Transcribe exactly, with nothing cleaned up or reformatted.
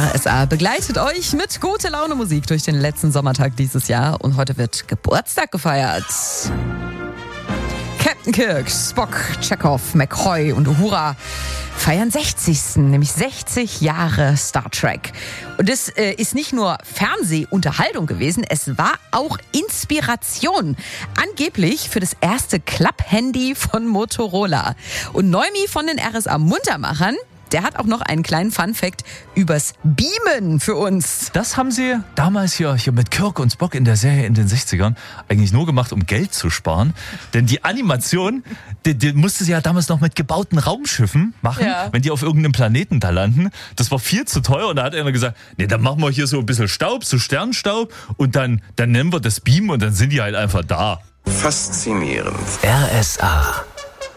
R S A begleitet euch mit gute Laune Musik durch den letzten Sommertag dieses Jahr und heute wird Geburtstag gefeiert. Captain Kirk, Spock, Chekhov, McCoy und Uhura feiern sechzigsten nämlich sechzig Jahre Star Trek. Und es äh, ist nicht nur Fernsehunterhaltung gewesen, es war auch Inspiration. Angeblich für das erste Klapp-Handy von Motorola. Und Neumi von den R S A Muntermachern, der hat auch noch einen kleinen Funfact übers Beamen für uns. Das haben sie damals hier, hier mit Kirk und Spock in der Serie in den sechzigern eigentlich nur gemacht, um Geld zu sparen. Denn die Animation, die, die musste sie ja damals noch mit gebauten Raumschiffen machen, Ja. wenn die auf irgendeinem Planeten da landen. Das war viel zu teuer und da hat einer gesagt, nee, dann machen wir hier so ein bisschen Staub, so Sternstaub und dann, dann nennen wir das Beamen und dann sind die halt einfach da. Faszinierend. R S A